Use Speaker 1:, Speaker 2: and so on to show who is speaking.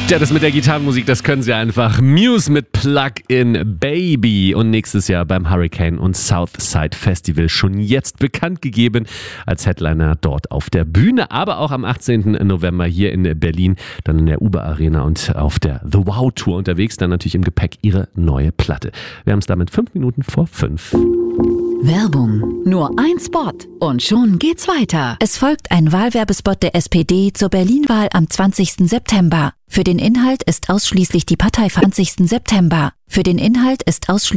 Speaker 1: Ja, das mit der Gitarrenmusik, das können sie einfach. Muse mit Plug-in Baby. Und nächstes Jahr beim Hurricane und Southside Festival schon jetzt bekannt gegeben als Headliner dort auf der Bühne. Aber auch am 18. November hier in Berlin, dann in der Uber Arena und auf der The Wow Tour unterwegs. Dann natürlich im Gepäck ihre neue Platte. Wir haben es damit 5 Minuten vor 5.
Speaker 2: Werbung. Nur ein Spot und schon geht's weiter. Es folgt ein Wahlwerbespot der SPD zur Berlin-Wahl am 20. September. Für den Inhalt ist ausschließlich die Partei 20. September. Für den Inhalt ist ausschließlich